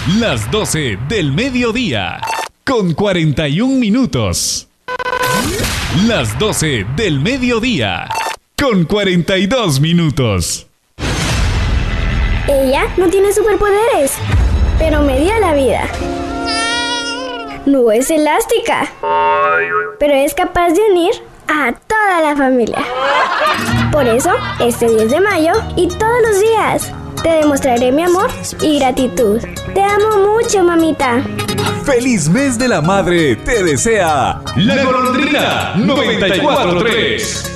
Las 12 del mediodía, con 41 minutos. Las 12 del mediodía, con 42 minutos. Ella no tiene superpoderes, pero me dio la vida. No es elástica, pero es capaz de unir a toda la familia. Por eso, este 10 de mayo y todos los días, te demostraré mi amor y gratitud. Te amo mucho, mamita. ¡Feliz mes de la madre! Te desea La Golondrina 94.3.